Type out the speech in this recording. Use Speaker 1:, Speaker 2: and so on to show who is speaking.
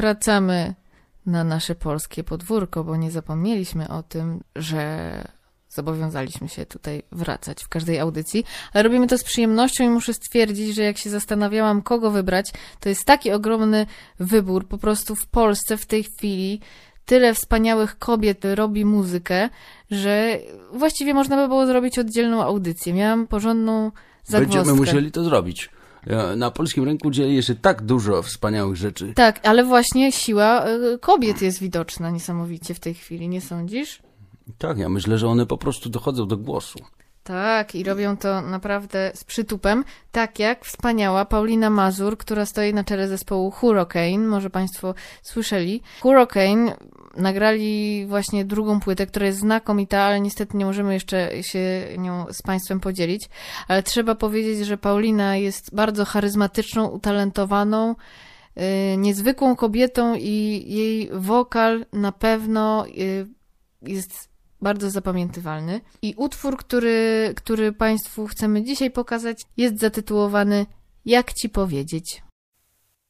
Speaker 1: wracamy na nasze polskie podwórko, bo nie zapomnieliśmy o tym, że zobowiązaliśmy się tutaj wracać w każdej audycji, ale robimy to z przyjemnością i muszę stwierdzić, że jak się zastanawiałam, kogo wybrać, to jest taki ogromny wybór. Po prostu w Polsce w tej chwili tyle wspaniałych kobiet robi muzykę, że właściwie można by było zrobić oddzielną audycję. Miałam porządną zagwozdkę.
Speaker 2: Będziemy musieli to zrobić. Na polskim rynku dzieje się tak dużo wspaniałych rzeczy.
Speaker 1: Tak, ale właśnie siła kobiet jest widoczna niesamowicie w tej chwili, nie sądzisz?
Speaker 2: Tak, ja myślę, że one po prostu dochodzą do głosu.
Speaker 1: Tak, i robią to naprawdę z przytupem, tak jak wspaniała Paulina Mazur, która stoi na czele zespołu Hurricane, może Państwo słyszeli. Hurricane nagrali właśnie drugą płytę, która jest znakomita, ale niestety nie możemy jeszcze się nią z Państwem podzielić, ale trzeba powiedzieć, że Paulina jest bardzo charyzmatyczną, utalentowaną, niezwykłą kobietą i jej wokal na pewno jest bardzo zapamiętywalny. I utwór, który Państwu chcemy dzisiaj pokazać, jest zatytułowany Jak ci powiedzieć.